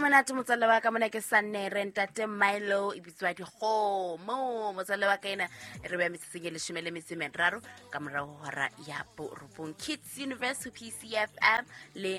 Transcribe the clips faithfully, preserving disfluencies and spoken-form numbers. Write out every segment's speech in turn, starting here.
monate motswalle wa ka mona ke sanne rentate Milo ibitswa di kgomo motswalle wa ka ena re be metseng le shimele metseng meraro ka morago hora ya Borobong Kids Universe P C F M le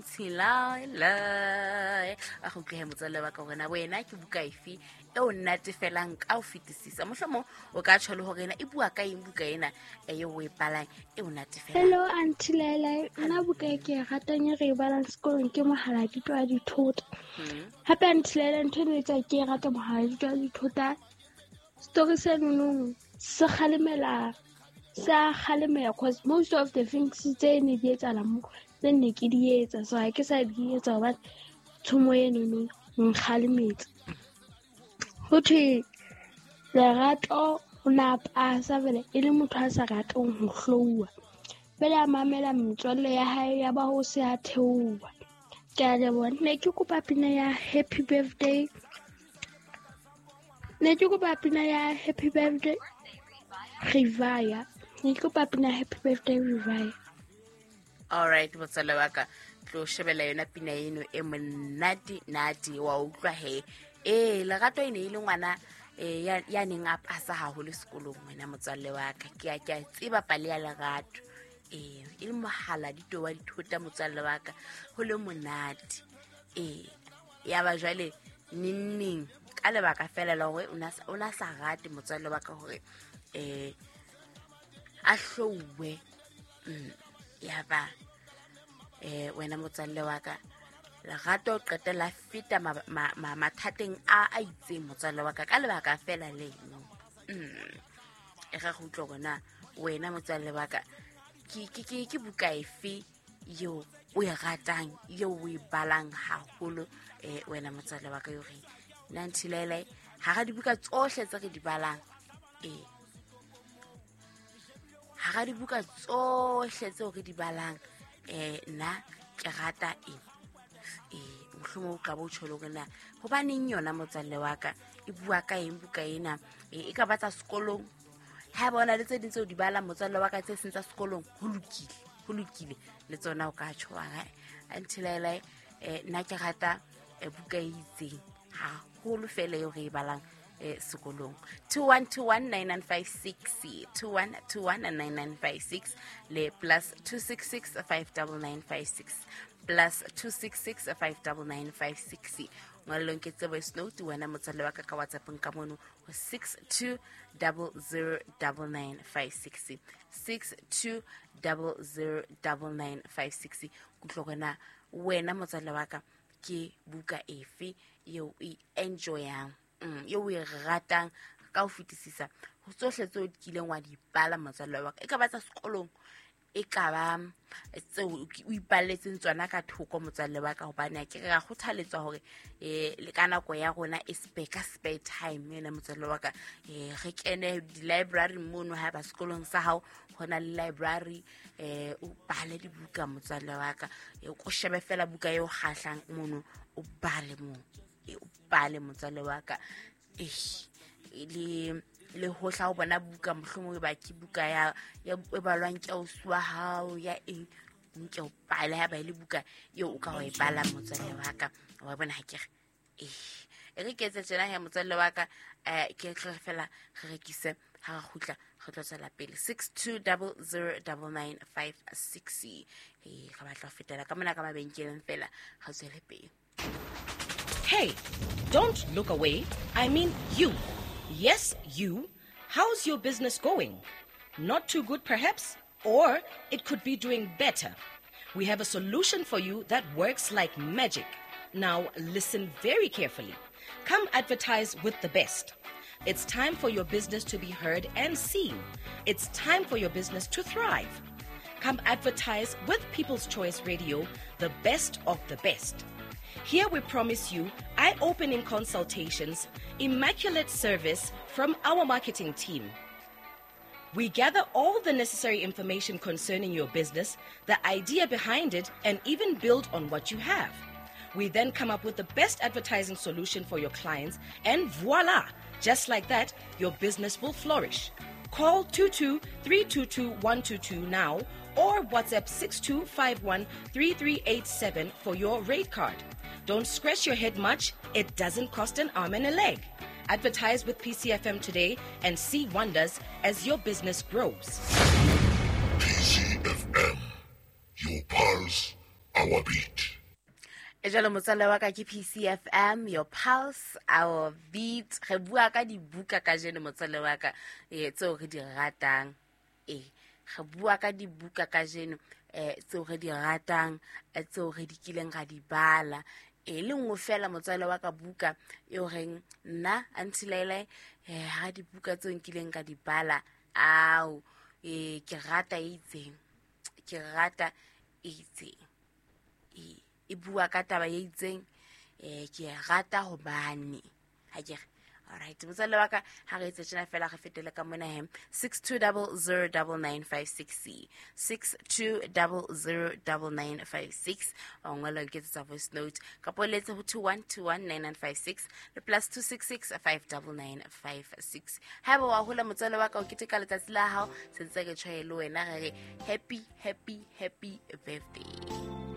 Antilala a go tle motswalle wa ka gona wena ke buka ifi e o nnatefelang ka o fetisisa mohlomong o ka tsholo hore ena e bua ka eng buka ena e yo e palang e o nnatefelang. Hello Antilala, nna buka e ke ratang e re balang sekolong ke mohala di twa di thota hape Antilala ntho e etsa ke rata mohala di twa di thota story se nunung se khalemela sa khalemela cause most of the things tse ne di etsa la mo tse ne ke di etsa so ha ke sa di etsa ba tshomo e nunung nkhalemetse hothi lerato una pasa vele e le motho a sa ratong ho hloua vele a mamela metswalle ya hae ya ba ho se a theowa ke a leboha ne ke kopa pina ya happy birthday ne ke kopa pina ya happy birthday Rivaya ne ke kopa pina happy birthday Rivaya. All right motswalle wa ka tlo shebela yona pina eno e monate nati wa utlwa he eh lerato ene ile ngwana eh ya ya neng a pasa haholo sekolong wena motswalle wa ka ke a ke a tseba pale ya lerato eh ile mohala di towa di thota motswalle wa ka ho le monate eh ya ba jwale ninning ka lebaka fela la hore una una sa rate motswalle wa ka hore eh a hlouwe mm ya ba eh wena motswalle wa ka lerato qetela fita mathateng a a itseng motswalle wa ka ka lebaka fela leno mm e ga go tlo gona wena motswalle wa ka ke ke ke buka efe yo o e ratang yo o e balang haholo eh wena motswalle wa ka yo re Nantilele ha ga dibuka tsohle tse re di balang eh ha ga dibuka tsohle tse re di balang eh na ke rata e eh mohlomong ka bo tsholo gona hobaneng yona motswalle wa ka e bua ka eng buka ena e ka batla sekolong ha bona le tse dintse o di bala motswalle wa ka tse sentse sekolong ho lokile ho lokile le tsona o ka tshwa Antilala eh nna ke rata buka e itseng ha ho lo fele yo re balang eh sekolong two one two one nine nine five six two one two one nine nine five six le plus two six six five nine nine five six plus two six six five nine nine five six ngolong ke tsebo snout wena motswalle wa ka ka WhatsApp nka mono six two zero zero nine nine five six six two zero zero nine nine five six kutlogona wena motswalle wa ka ke buka efe yo e enjoyang mm yo e ratang ka o fetisisa ho tsohle tso di kileng wa di bala motswalle wa ka e ka batla sekolong e ka ba tse o ipalletseng tswana ka thoko motswalle wa ka hobane ke ga go thaletswa hore eh le kana go ya rona e spare spare time ena motswalle wa ka eh re kene di library mono ha ba sekolong sa hao hona le library eh o bale di buka motswalle wa ka o shebe fela buka yo khahlang mono o bale mo o bale motswalle wa ka eh le le ho hla o bona buka mohlomong ba ke buka ya ya balwang ke o swa hao ya eng nke o bala ya ba ile buka yo o ka wa e bala motswalle wa ka wa bona ha ke eh e re ke tse tsena ya motswalle wa ka eh ke re fela re rekise ha ga khutla re tlo tsela pele six two zero zero nine nine five six eh ga batla fetela ka mona ka mabenkeleng fela ga tsele pele. Hey, don't look away. I mean you. Yes, you. How's your business going? Not too good, perhaps? Or it could be doing better. We have a solution for you that works like magic. Now, listen very carefully. Come advertise with the best. It's time for your business to be heard and seen. It's time for your business to thrive. Come advertise with People's Choice Radio, the best of the best. Here we promise you eye-opening consultations, immaculate service from our marketing team. We gather all the necessary information concerning your business, the idea behind it, and even build on what you have. We then come up with the best advertising solution for your clients, and voila! Just like that, your business will flourish. Call two two three two two one two two now or WhatsApp six two five one three three eight seven for your rate card. Don't scratch your head much. It doesn't cost an arm and a leg. Advertise with P C F M today and see wonders as your business grows. P C F M, your pulse, our beat. Ejalo motswalle wa ka ke P C F M, your pulse, our beat. Re bua ka dibuka ka jeno motswalle wa ka eh tseo re di ratang. Eh re bua ka dibuka ka jeno eh tseo re di ratang, tseo re di kileng ga di bala. E le nngwe fela motswalle wa ka buka e o reng nna antilele eh ha dibuka tseo nkileng ka di bala au eh ke rata e itseng ke rata e itseng e e bua ka taba e itseng eh ke rata hobane ha ke alright motswalle wa ka ha re itse tsena fela re fetele ka mona hem six two zero zero nine nine five six six two zero zero nine nine five six o ngwala ke tsa voice note ka poletse ho two one two one nine nine five six le plus two six six five nine nine five six ha ba wa hula motswalle wa ka o keteka letsatsi la hao sentse ke tshwae le wena re happy happy happy birthday.